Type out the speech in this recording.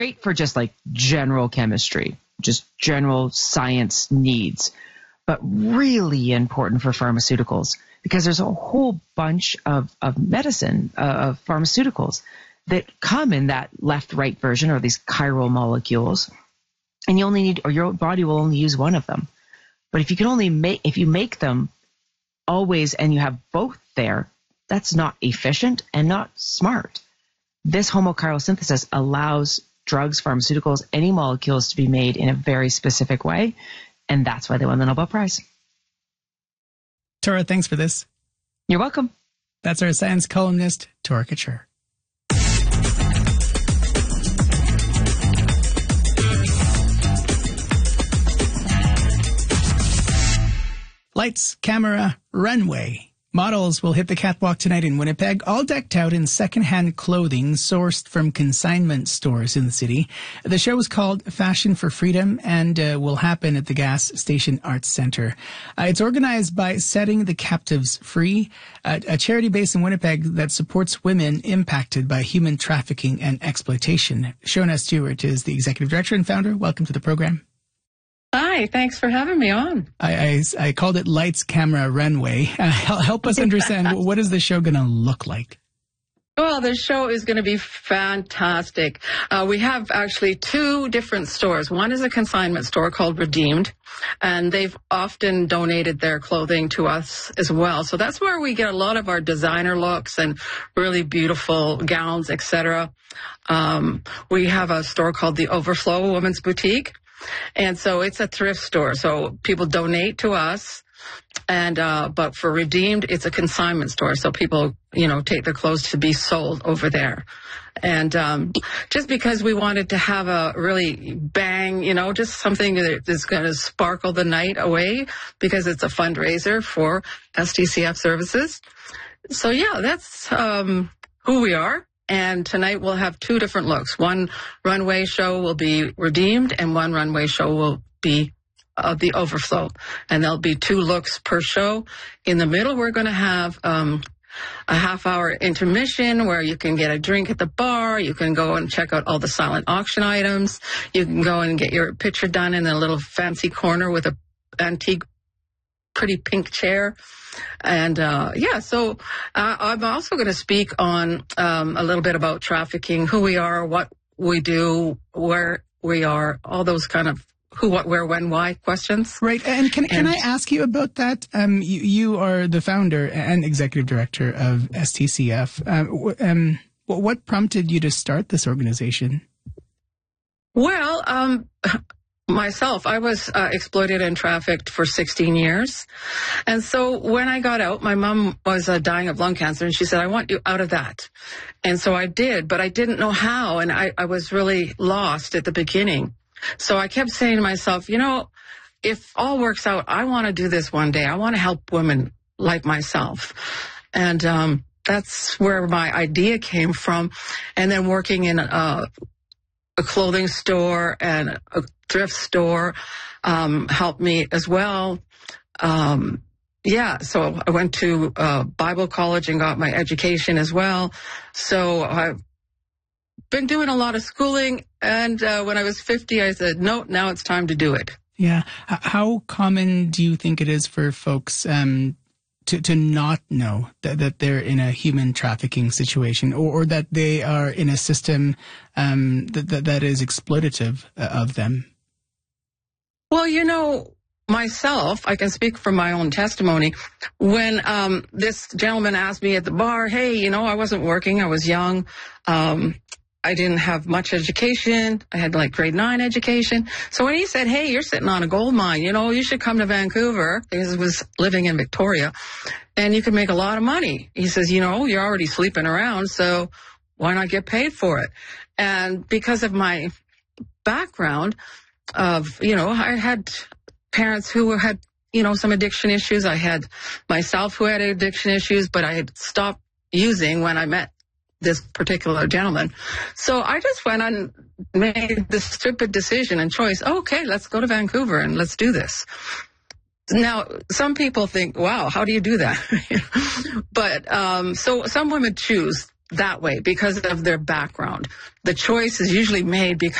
great for just like general chemistry, just general science needs, but really important for pharmaceuticals because there's a whole bunch of medicine, of pharmaceuticals that come in that left-right version or these chiral molecules. And you only need, or your body will only use one of them. But if you make them always and you have both there, that's not efficient and not smart. This homochiral synthesis allows drugs, pharmaceuticals, any molecules to be made in a very specific way. And that's why they won the Nobel Prize. Tora, thanks for this. You're welcome. That's our science columnist, Tora Couture. Lights, camera, runway. Models will hit the catwalk tonight in Winnipeg, all decked out in second-hand clothing sourced from consignment stores in the city. The show is called Fashion for Freedom and will happen at the Gas Station Arts Centre. It's organized by Setting the Captives Free, a charity based in Winnipeg that supports women impacted by human trafficking and exploitation. Shona Stewart is the executive director and founder. Welcome to the program. Hi, thanks for having me on. I called it Lights, Camera, Runway. Help us understand, what is the show going to look like? Well, the show is going to be fantastic. We have actually two different stores. One is a consignment store called Redeemed, and they've often donated their clothing to us as well. So that's where we get a lot of our designer looks and really beautiful gowns, etc. We have a store called The Overflow Women's Boutique. And so it's a thrift store. So people donate to us. And, but for Redeemed, it's a consignment store. So people, take their clothes to be sold over there. And, just because we wanted to have a really bang, just something that's going to sparkle the night away because it's a fundraiser for STCF services. So yeah, that's, who we are. And tonight we'll have two different looks. One runway show will be Redeemed and one runway show will be The Overflow. And there'll be two looks per show. In the middle, we're going to have a half-hour intermission where you can get a drink at the bar. You can go and check out all the silent auction items. You can go and get your picture done in a little fancy corner with a antique pretty pink chair. And so I'm also going to speak on a little bit about trafficking, who we are, what we do, where we are, all those kind of who, what, where, when, why questions. Right. And can I ask you about that? You are the founder and executive director of STCF. What prompted you to start this organization? Well, myself, I was exploited and trafficked for 16 years. And so when I got out, my mom was dying of lung cancer, and she said, I want you out of that. And so I did, but I didn't know how, and I was really lost at the beginning. So I kept saying to myself, if all works out, I want to do this one day. I want to help women like myself. And that's where my idea came from. And then working in a clothing store and a thrift store helped me as well. So I went to Bible college and got my education as well. So I've been doing a lot of schooling, and when I was 50, I said, no, now it's time to do it. Yeah. How common do you think it is for folks to not know that they're in a human trafficking situation or that they are in a system that is exploitative of them? Well, myself, I can speak from my own testimony. When this gentleman asked me at the bar, hey, I wasn't working, I was young, I didn't have much education. I had like grade 9 education. So when he said, hey, you're sitting on a gold mine, you should come to Vancouver, because I was living in Victoria, and you can make a lot of money. He says, you're already sleeping around, so why not get paid for it? And because of my background of, I had parents who had, some addiction issues. I had myself who had addiction issues, but I had stopped using when I met this particular gentleman. So I just went and made this stupid decision and choice. Okay, let's go to Vancouver and let's do this. Now, some people think, wow, how do you do that? But so some women choose that way because of their background. The choice is usually made because